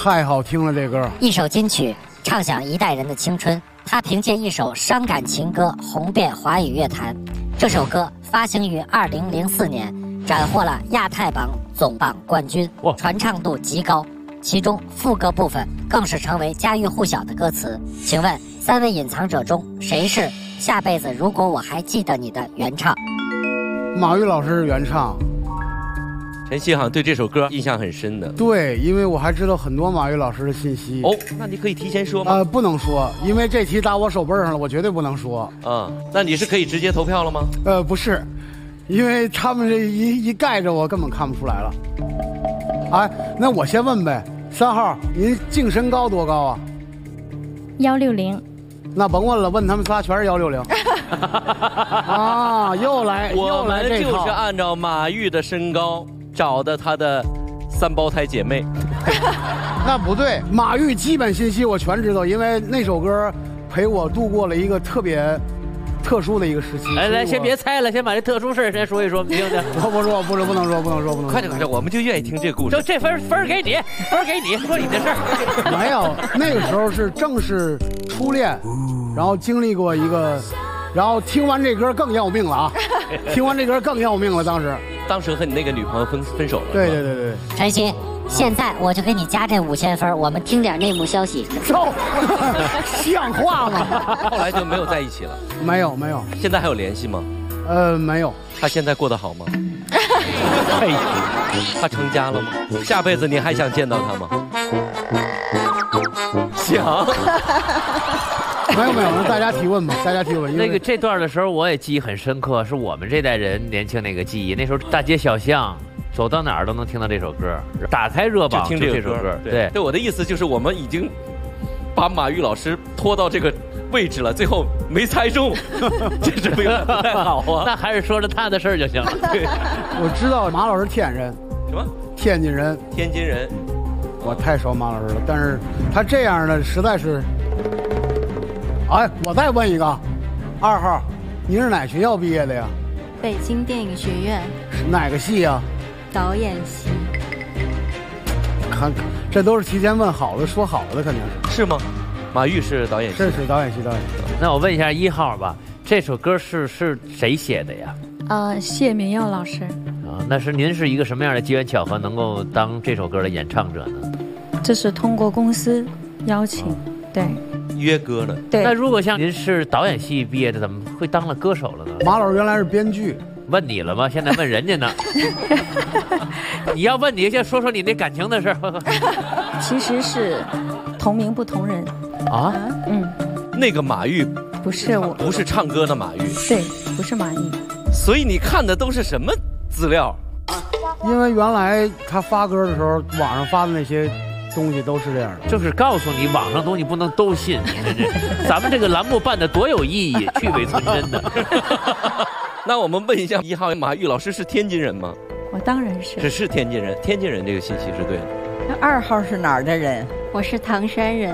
太好听了这歌， 一首金曲，唱响一代人的青春。他凭借一首伤感情歌红遍华语乐坛。这首歌发行于2004年，斩获了亚太榜总榜冠军，传唱度极高。其中副歌部分更是成为家喻户晓的歌词。请问三位隐藏者中，谁是下辈子如果我还记得你的原唱？ 马玉老师原唱。 晨曦好像对这首歌印象很深的。 对，因为我还知道很多马玉老师的信息。 哦，那你可以提前说吗？ 不能说，因为这题打我手背上了，我绝对不能说。 那你是可以直接投票了吗？ 不是，因为他们这一盖着我，根本看不出来了。哎，那我先问呗，3号，您净身高多高啊 ？160。 那甭问了，问他们仨全是160。啊，又来这套。 我们就是按照马玉的身高找的他的3胞胎姐妹。 那不对，马玉基本信息我全知道，因为那首歌陪我度过了一个特别特殊的一个时期。 来，先别猜了，先把这特殊事先说一说，听听。 不能说。 快点，我们就愿意听这个故事。 就这分给你，说你的事儿。 没有，那个时候是正式初恋，然后经历过一个，然后听完这歌更要命了啊！听完这歌更要命了，当时和你那个女朋友分手了。 对。 晨曦，现在我就给你加这5000分，我们听点内幕消息。 像话吗？ 后来就没有在一起了。 没有。 现在还有联系吗？ 没有。 他现在过得好吗？他成家了吗？下辈子你还想见到他吗？想。 没有，那大家提问吧， 那个这段的时候我也记忆很深刻，是我们这代人年轻那个记忆。那时候大街小巷走到哪儿都能听到这首歌，打开热榜就这首歌。对， 我的意思就是我们已经把马玉老师拖到这个位置了，最后没猜中，这是不太好啊。 那还是说着他的事儿就行了。 对，我知道马老师天津人。 什么？ 天津人。 我太熟马老师了，但是他这样的实在是。哎，我再问一个，2号，你是哪学校毕业的呀？ 北京电影学院。 是哪个系呀？ 导演系。 看，这都是提前问好的，说好的，肯定是。 是吗？马玉是导演系。 是导演系。 那我问一下1号吧，这首歌是谁写的呀？ 谢明耀老师。 那是您是一个什么样的机缘巧合能够当这首歌的演唱者呢？ 这是通过公司邀请，对。 约歌了。 对。 那如果像您是导演系毕业的，怎么会当了歌手了呢？ 马老师原来是编剧。 问你了吗？现在问人家呢。你要问你先说说你那感情的事儿。 其实是同名不同人。 啊？ 那个马玉不是我， 不是唱歌的马玉。 对，不是马玉。 所以你看的都是什么资料？ 因为原来他发歌的时候，网上发的那些东西都是这样的， 就是告诉你网上东西不能都信。咱们这个栏目办的多有意义，去伪存真的。 那我们问一下1号马玉老师是天津人吗？ 我当然是。 只是天津人，天津人这个信息是对的。 那2号是哪儿的人？ 我是唐山人。